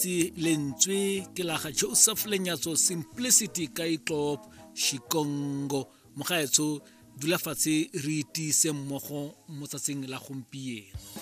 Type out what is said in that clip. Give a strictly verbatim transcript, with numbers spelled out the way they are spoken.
tsi lentswe ke la ga Joseph Lenyatso Simplicity Kaitop Shikongo mogaetso dula fatshe re itise mmogo mo tsatsing la gompieno.